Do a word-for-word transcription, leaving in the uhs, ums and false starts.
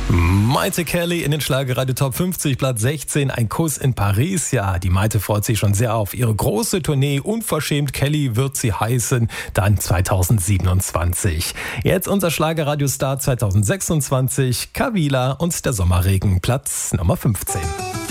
Maite Kelly in den Schlagerradio Top fünfzig, Platz sechzehn, ein Kuss in Paris. Ja, die Maite freut sich schon sehr auf ihre große Tournee. Unverschämt Kelly wird sie heißen, dann zweitausendsiebenundzwanzig. Jetzt unser Schlagerradio-Star zweitausendsechsundzwanzig, Kavila und der Sommerregen, Platz Nummer fünfzehn.